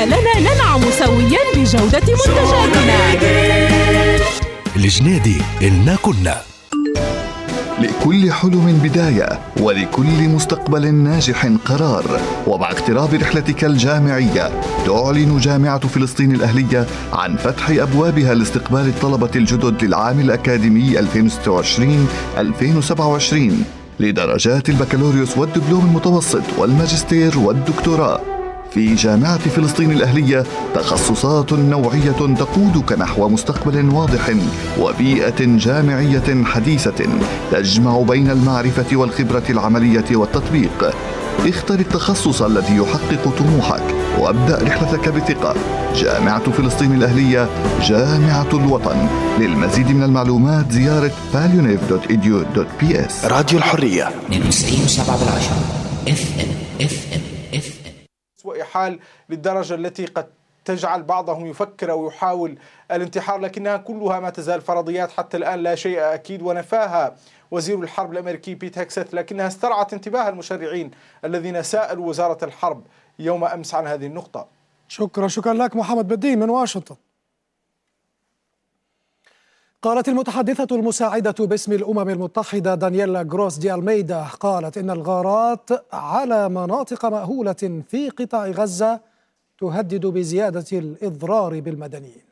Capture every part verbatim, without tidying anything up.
لنا ننعم سويا بجودة منتجاتنا. الجنيدي إلنا كنا. لكل حلم بداية، ولكل مستقبل ناجح قرار. ومع اقتراب رحلتك الجامعية، تعلن جامعة فلسطين الأهلية عن فتح أبوابها لاستقبال الطلبة الجدد للعام الأكاديمي ألفين وستة وعشرين ألفين وسبعة وعشرين لدرجات البكالوريوس والدبلوم المتوسط والماجستير والدكتوراه. في جامعة فلسطين الأهلية تخصصات نوعية تقودك نحو مستقبل واضح وبيئة جامعية حديثة تجمع بين المعرفة والخبرة العملية والتطبيق. اختر التخصص الذي يحقق طموحك وابدأ رحلتك بثقة. جامعة فلسطين الأهلية، جامعة الوطن. للمزيد من المعلومات زيارة باليونيف دوت إي دي يو دوت بي إس. راديو الحرية اثنين وتسعين وسبعة بالعشرة اف ام اف ام اف ام. أسوأ حال للدرجة التي قد تجعل بعضهم يفكر أو يحاول الانتحار، لكنها كلها ما تزال فرضيات حتى الآن، لا شيء أكيد، ونفاها وزير الحرب الأمريكي بيت هيكست، لكنها استرعت انتباه المشرعين الذين سألوا وزارة الحرب يوم أمس عن هذه النقطة. شكرا شكرا لك محمد بدين من واشنطن. قالت المتحدثة المساعدة باسم الأمم المتحدة دانييلا غروس دي ألميدا، قالت إن الغارات على مناطق مأهولة في قطاع غزة تهدد بزيادة الإضرار بالمدنيين.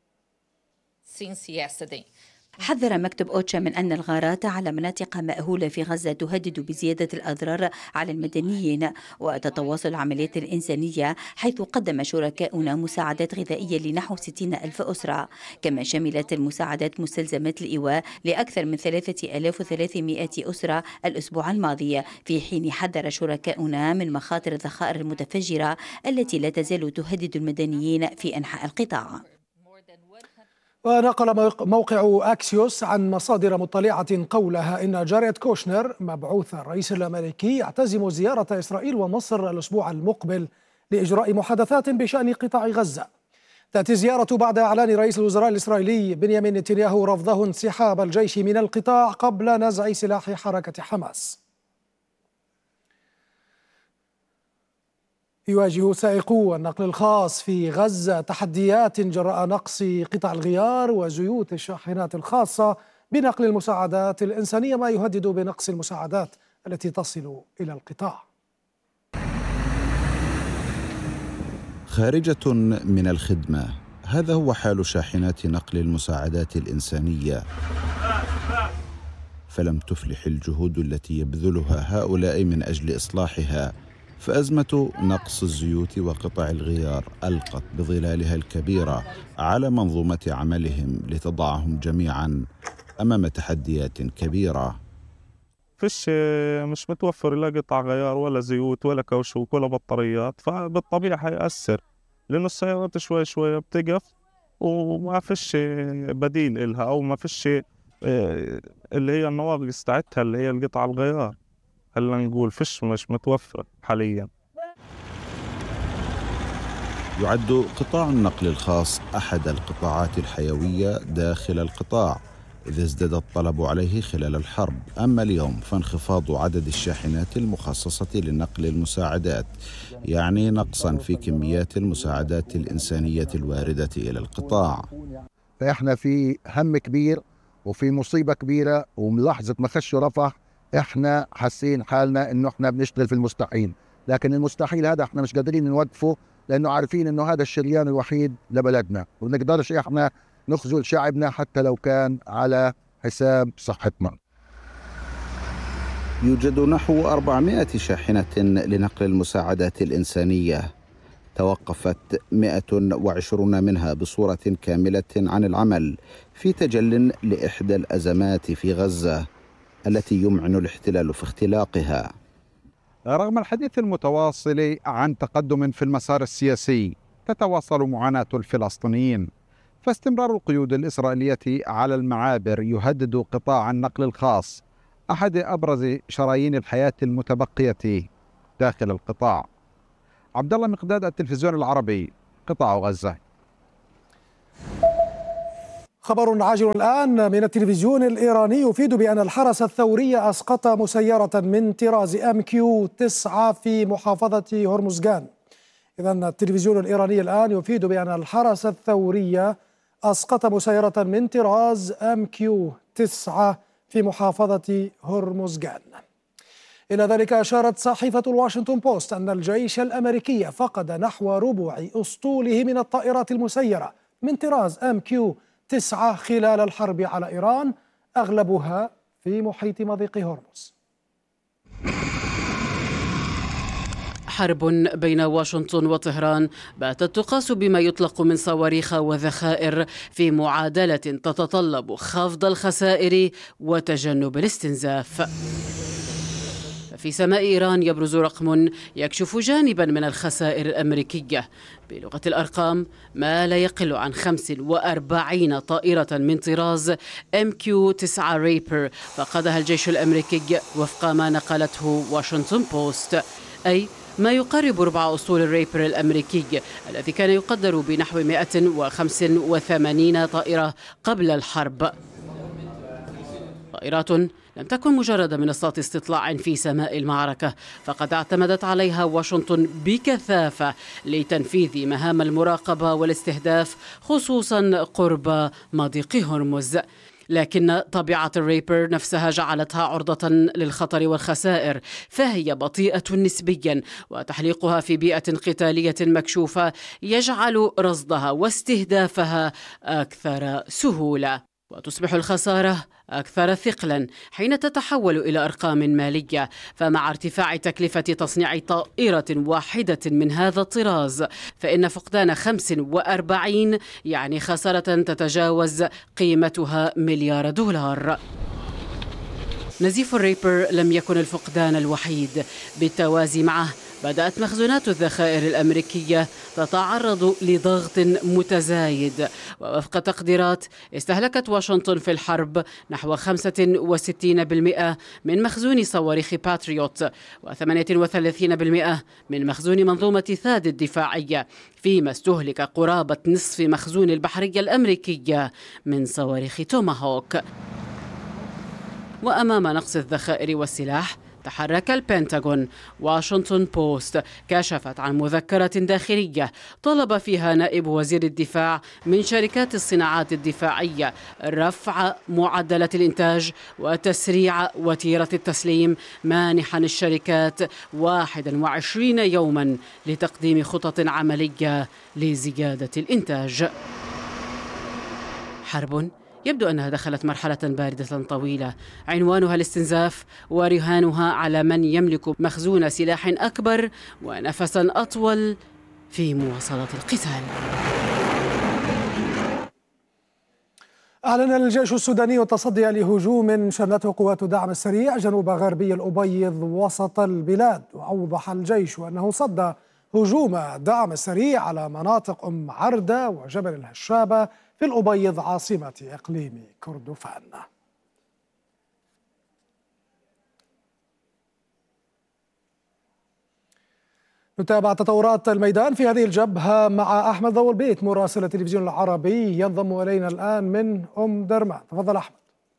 حذر مكتب أوتشا من أن الغارات على مناطق مأهولة في غزة تهدد بزيادة الأضرار على المدنيين، وتتواصل العمليات الإنسانية، حيث قدم شركاؤنا مساعدات غذائية لنحو ستين ألف أسرة. كما شملت المساعدات مستلزمات الإيواء لأكثر من ثلاثة آلاف وثلاثمائة أسرة الأسبوع الماضي، في حين حذر شركاؤنا من مخاطر الذخائر المتفجرة التي لا تزال تهدد المدنيين في أنحاء القطاع. ونقل موقع أكسيوس عن مصادر مطلعة قولها إن جاريد كوشنر مبعوث الرئيس الأمريكي يعتزم زيارة إسرائيل ومصر الأسبوع المقبل لإجراء محادثات بشأن قطاع غزة. تأتي الزيارة بعد إعلان رئيس الوزراء الإسرائيلي بنيامين نتنياهو رفضه انسحاب الجيش من القطاع قبل نزع سلاح حركة حماس. يواجه سائقو النقل الخاص في غزة تحديات جراء نقص قطع الغيار وزيوت الشاحنات الخاصة بنقل المساعدات الإنسانية، ما يهدد بنقص المساعدات التي تصل إلى القطاع. خارجة من الخدمة، هذا هو حال شاحنات نقل المساعدات الإنسانية. فلم تفلح الجهود التي يبذلها هؤلاء من أجل إصلاحها، فأزمة نقص الزيوت وقطع الغيار ألقت بظلالها الكبيرة على منظومة عملهم، لتضعهم جميعا أمام تحديات كبيرة. فيش مش متوفر لا قطع غيار ولا زيوت ولا كاوشوك ولا بطاريات، فبالطبيعة حيأثر، لأنه السيارات شوي شوي بتقف وما فيش بديل إلها، أو ما فيش اللي هي النواقص تاعتها اللي هي القطع الغيار، هلا نقول فيش مش متوفرة حاليا. يعد قطاع النقل الخاص أحد القطاعات الحيوية داخل القطاع، إذ ازداد الطلب عليه خلال الحرب. أما اليوم فانخفاض عدد الشاحنات المخصصة لنقل المساعدات يعني نقصا في كميات المساعدات الإنسانية الواردة إلى القطاع. فإحنا في هم كبير وفي مصيبة كبيرة، وملاحظة ما خشوا رفح احنا حاسين حالنا انه احنا بنشتغل في المستحيل، لكن المستحيل هذا احنا مش قادرين نوقفه، لانه عارفين انه هذا الشريان الوحيد لبلدنا، وبنقدرش احنا نخذل شعبنا حتى لو كان على حساب صحتنا. يوجد نحو أربعمائة شاحنة لنقل المساعدات الإنسانية، توقفت مئة وعشرون منها بصورة كاملة عن العمل في تجل لإحدى الأزمات في غزة التي يمعن الاحتلال في اختلاقها. رغم الحديث المتواصل عن تقدم في المسار السياسي، تتواصل معاناة الفلسطينيين، فاستمرار القيود الإسرائيلية على المعابر يهدد قطاع النقل الخاص، أحد أبرز شرايين الحياة المتبقية داخل القطاع. عبد الله مقداد، التلفزيون العربي، قطاع غزة. خبر عاجل الآن من التلفزيون الإيراني يفيد بأن الحرس الثوري أسقط مسيرة من طراز أم كيو تسعة في محافظة هرمزغان. إذن التلفزيون الإيراني الآن يفيد بأن الحرس الثوري أسقط مسيرة من طراز إم كيو تسعة في محافظة هرمزغان. إلى ذلك أشارت صحيفة الواشنطن بوست أن الجيش الأمريكي فقد نحو ربع أسطوله من الطائرات المسيرة من طراز إم كيو تسعة خلال الحرب على إيران، أغلبها في محيط مضيق هرمز. حرب بين واشنطن وطهران باتت تقاس بما يطلق من صواريخ وذخائر في معادلة تتطلب خفض الخسائر وتجنب الاستنزاف. في سماء إيران يبرز رقم يكشف جانبا من الخسائر الأمريكية. بلغة الأرقام ما لا يقل عن خمس وأربعين طائرة من طراز إم كيو تسعة ريبر فقدها الجيش الأمريكي وفق ما نقلته واشنطن بوست، أي ما يقارب ربع أسطول الريبر الأمريكي الذي كان يقدر بنحو مئة وخمسة وثمانين طائرة قبل الحرب. طائرات لم تكن مجرد منصات استطلاع في سماء المعركة، فقد اعتمدت عليها واشنطن بكثافة لتنفيذ مهام المراقبة والاستهداف، خصوصا قرب مضيق هرمز. لكن طبيعة الريبر نفسها جعلتها عرضة للخطر والخسائر، فهي بطيئة نسبيا، وتحليقها في بيئة قتالية مكشوفة يجعل رصدها واستهدافها أكثر سهولة، وتصبح الخسارة أكثر ثقلا حين تتحول إلى أرقام مالية. فمع ارتفاع تكلفة تصنيع طائرة واحدة من هذا الطراز، فإن فقدان خمس وأربعين يعني خسارة تتجاوز قيمتها مليار دولار. نزيف الريبر لم يكن الفقدان الوحيد، بالتوازي معه بدأت مخزونات الذخائر الأمريكية تتعرض لضغط متزايد، ووفق تقديرات استهلكت واشنطن في الحرب نحو خمسة وستين بالمئة من مخزون صواريخ باتريوت وثمانية وثلاثين بالمئة من مخزون منظومة ثاد الدفاعية، فيما استهلك قرابة نصف مخزون البحرية الأمريكية من صواريخ توماهوك. وأمام نقص الذخائر والسلاح تحرك البنتاغون. واشنطن بوست كشفت عن مذكرة داخلية طلب فيها نائب وزير الدفاع من شركات الصناعات الدفاعية رفع معدلات الإنتاج وتسريع وتيرة التسليم، مانحا الشركات واحد وعشرين يوما لتقديم خطط عملية لزيادة الإنتاج. حرب يبدو أنها دخلت مرحلة باردة طويلة عنوانها الاستنزاف، ورهانها على من يملك مخزون سلاح أكبر ونفسا أطول في مواصلة القتال. أعلن الجيش السوداني التصدي لهجوم شنته قوات الدعم السريع جنوب غربي الأبيض وسط البلاد، وأوضح الجيش أنه صد هجوم الدعم السريع على مناطق أم عردة وجبل الهشابة في الأبيض عاصمة إقليم كردفان. نتابع تطورات الميدان في هذه الجبهة مع أحمد ضو البيت مراسل التلفزيون العربي ينضم إلينا الآن من أم درمان. تفضل أحمد.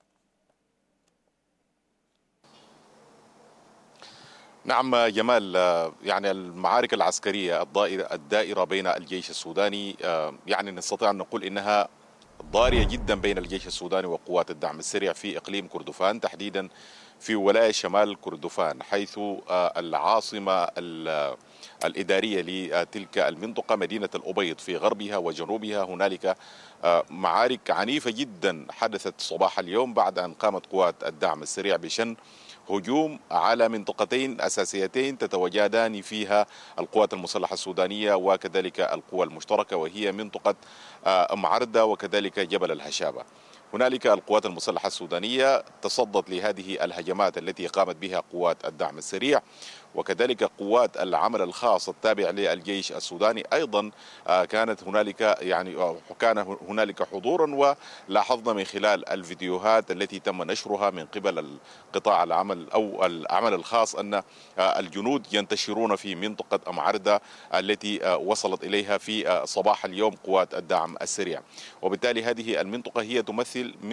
نعم جمال، يعني المعارك العسكرية الدائرة بين الجيش السوداني يعني نستطيع أن نقول إنها ضارية جدا بين الجيش السوداني وقوات الدعم السريع في إقليم كردفان، تحديدا في ولاية شمال كردفان، حيث العاصمة الإدارية لتلك المنطقة مدينة الأبيض في غربها وجنوبها هنالك معارك عنيفة جدا حدثت صباح اليوم بعد أن قامت قوات الدعم السريع بشن هجوم على منطقتين أساسيتين تتواجدان فيها القوات المسلحة السودانية وكذلك القوى المشتركة، وهي منطقة أم عردة وكذلك جبل الهشابة. هنالك القوات المسلحة السودانية تصدت لهذه الهجمات التي قامت بها قوات الدعم السريع، وكذلك قوات العمل الخاص التابع للجيش السوداني أيضا كانت هنالك يعني كان هنالك حضورا، ولاحظنا من خلال الفيديوهات التي تم نشرها من قبل القطاع العمل أو العمل الخاص أن الجنود ينتشرون في منطقة أم عردة التي وصلت إليها في صباح اليوم قوات الدعم السريع، وبالتالي هذه المنطقة هي تمثل